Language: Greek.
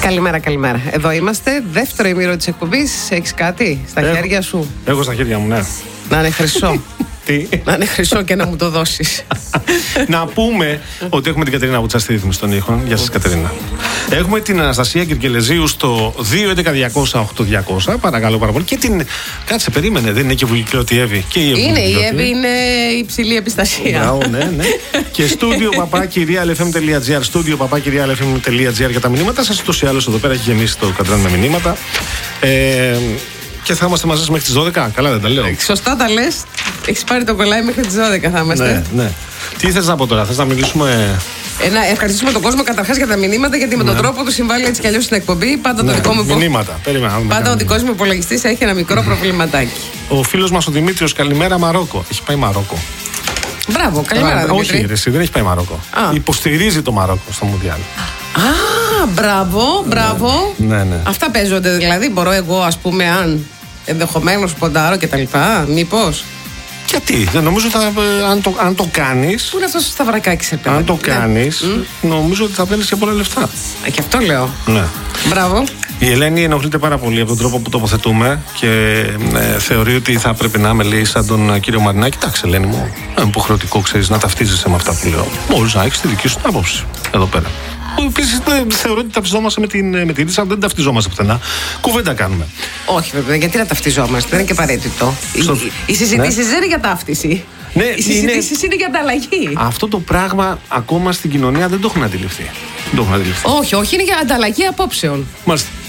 Καλημέρα, καλημέρα. Εδώ είμαστε. Δεύτερο ημίρο της εκπομπής. Έχεις κάτι στα χέρια σου? Έχω στα χέρια μου, ναι. Να είναι χρυσό. Τι? Να είναι χρυσό και να μου το δώσεις. Να πούμε ότι έχουμε την Κατερίνα Βούτσα στη ρύθμιση των ήχων. Γεια σας, Κατερίνα. Έχουμε την Αναστασία Κυρκελεζίου στο 2.11.200.8.200. Παρακαλώ πάρα πολύ. Και την. Κάτσε, περίμενε. Δεν είναι και βουλικιώτη Εύη. Και η Εύη. Είναι, η Εύη είναι υψηλή επιστασία. Μπράβο, ναι. Και στούντιο papakirialfm.gr. Στούντιο papakirialfm.gr για τα μηνύματα σας. Ούτως ή άλλως εδώ πέρα έχει γεμίσει το καντράν με μηνύματα. Και θα είμαστε μαζί σας μέχρι τις 12. Καλά, δεν τα λέω? Σωστά τα λες. Έχεις πάρει το κολλάι μέχρι τις 12 θα είμαστε. Ναι. Τι θες να πω τώρα, θες να μιλήσουμε? Να ευχαριστήσουμε τον κόσμο καταρχάς για τα μηνύματα, γιατί με τον τρόπο του συμβάλλει έτσι κι αλλιώς στην εκπομπή. Πάντα το δικό μου μηνύματα. Πάντα ο δικός μου υπολογιστής έχει ένα μικρό προβληματάκι. Ο φίλος μας ο Δημήτριος, καλημέρα Μαρόκο. Έχει πάει Μαρόκο. Μπράβο, καλημέρα Δημήτρη. Όχι, εσύ δεν έχει πάει Μαρόκο. Υποστηρίζει το Μαρόκο στο Μουντιάλ. Μπράβο. Ναι. Αυτά παίζονται δηλαδή. Μπορώ εγώ, ας πούμε, αν ενδεχομένως ποντάρω και τα λοιπά, μήπως? Γιατί, δεν νομίζω αν το κάνεις. Πού είναι αυτό το σταυρακάκι σε πέρα? Αν το κάνεις, νομίζω ότι θα παίρνεις και πολλά λεφτά. Και αυτό λέω. Ναι. Μπράβο. Η Ελένη ενοχλείται πάρα πολύ από τον τρόπο που τοποθετούμε και θεωρεί ότι θα πρέπει να είμαι, λέει, σαν τον κύριο Μαρινάκη. Εντάξει, Ελένη μου, είναι υποχρεωτικό, ξέρεις, να ταυτίζεσαι με αυτά που λέω. Μπορείς να έχεις τη δική σου άποψη εδώ πέρα. Επίσης, θεωρώ ότι ταυτιζόμαστε με τη Ρίσα, δεν ταυτιζόμαστε πουθενά. Κουβέντα κάνουμε. Όχι, βέβαια, γιατί να ταυτιζόμαστε, δεν είναι και απαραίτητο. Οι συζητήσεις δεν είναι για ταύτιση. Ναι, οι συζητήσεις είναι για ανταλλαγή. Αυτό το πράγμα ακόμα στην κοινωνία δεν το έχουν αντιληφθεί. Όχι, είναι για ανταλλαγή απόψεων. Μάλιστα.